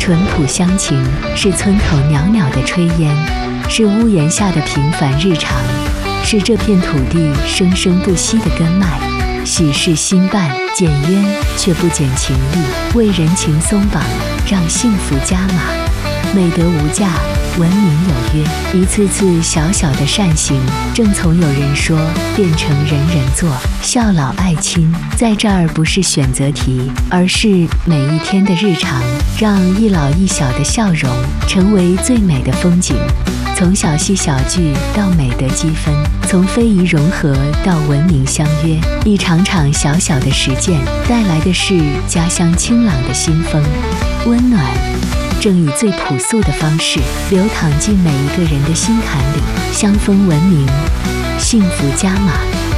淳朴乡情，是村口袅袅的炊烟，是屋檐下的平凡日常，是这片土地生生不息的根脉。喜事新办，简约却不减情力，为人情松绑，让幸福加码。美德无价，文明有约，一次次小小的善行，正从有人说变成人人做。孝老爱亲，在这儿不是选择题，而是每一天的日常，让一老一小的笑容成为最美的风景。从小戏小剧到美德积分，从非遗融合到文明相约，一场场小小的实践带来的是家乡清朗的新风。温暖正以最朴素的方式流淌进每一个人的心坎里，香风文明，幸福加码。